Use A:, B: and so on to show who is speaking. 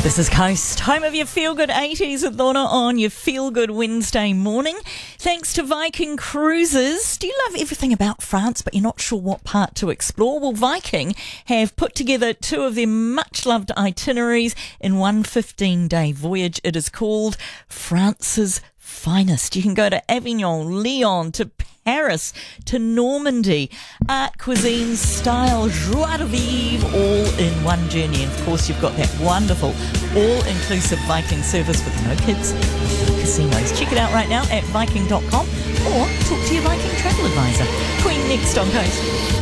A: This is Coast, home of your feel-good 80s with Lorna on your feel-good Wednesday morning. Thanks to Viking Cruises. Do you love everything about France but you're not sure what part to explore? Well, Viking have put together two of their much-loved itineraries in one 15-day voyage. It is called France's Finest. You can go to Avignon, Lyon, to Paris, to Normandy. Art, cuisine, style, joie de vivre, all in one journey. And of course, you've got that wonderful all-inclusive Viking service with no kids, no casinos. Check it out right now at Viking.com or talk to your Viking travel advisor. Queen next on Coast.